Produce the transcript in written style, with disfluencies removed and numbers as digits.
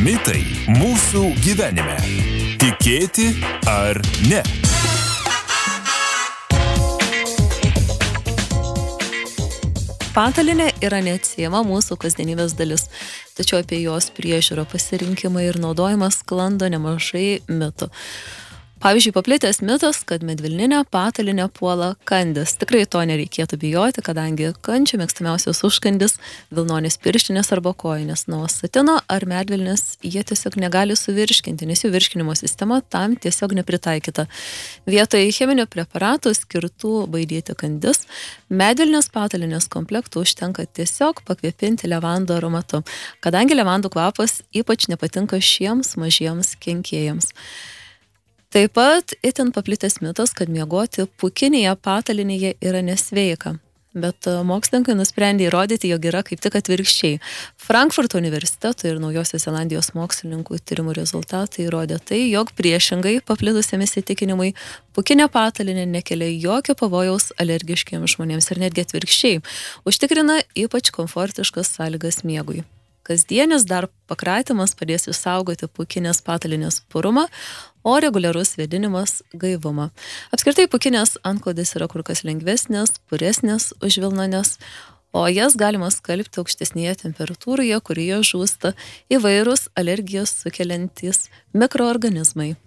Mitai mūsų gyvenime. Tikėti ar ne? Patalynė yra neatsiejama mūsų kasdienybės dalis, tačiau apie jos priežiūrą, pasirinkimą ir naudojimą sklando nemažai mitų. Pavyzdžiui, paplitęs mitas, kad medvilninę patalynę puola kandis. Tikrai to nereikėtų bijoti, kadangi kandžio mėgstamiausias užkandis vilnonės pirštinės arba kojinės. Nuo satino ar medvilnės jie tiesiog negali suvirškinti, nes jų virškinimo sistema tam tiesiog nepritaikyta. Vietoje cheminių preparatų skirtų baidyti kandis, medvilnės patalynės komplektų užtenka tiesiog pakvėpinti levandų aromatu, kadangi levandų kvapas ypač nepatinka šiems mažiems kenkėjams. Taip pat itin paplitęs mitas, kad miegoti pūkinėje patalynėje yra nesveika. Bet mokslininkai nusprendė įrodyti, jog yra kaip tik atvirkščiai. Frankfurto universiteto ir Naujosios Zelandijos mokslininkų tyrimų rezultatai įrodė tai, jog priešingai paplitusiems įsitikinimui pūkinė patalynė nekelia jokio pavojaus alergiškiems žmonėms ir netgi atvirkščiai. Užtikrina ypač komfortiškas sąlygas miegui. Kasdienis dar pakratimas padės išsaugoti pūkinės patalynės purumą, o reguliarus vėdinimas gaivumą. Apskritai pūkinės antklodės yra kur kas lengvesnės, puresnės už vilnones, o jas galima skalbti aukštesnėje temperatūroje, kurioje žūsta įvairūs alergijos sukeliantys mikroorganizmai.